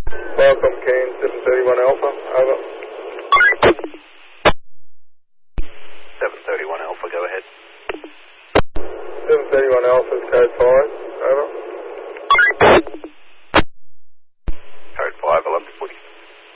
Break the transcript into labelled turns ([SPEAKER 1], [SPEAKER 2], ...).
[SPEAKER 1] Welcome, Kane, 731 Alpha, over.
[SPEAKER 2] 731 Alpha, go ahead.
[SPEAKER 1] 731 Alpha, code 5.